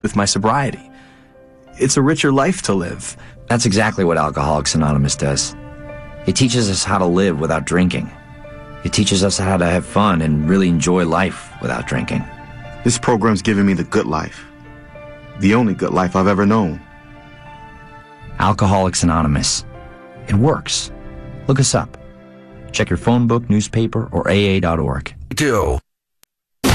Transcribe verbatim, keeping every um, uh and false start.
with my sobriety. It's a richer life to live. That's exactly what Alcoholics Anonymous does. It teaches us how to live without drinking. It teaches us how to have fun and really enjoy life without drinking. This program's given me the good life. The only good life I've ever known. Alcoholics Anonymous. It works. Look us up. Check your phone book, newspaper, or A A dot org. Do.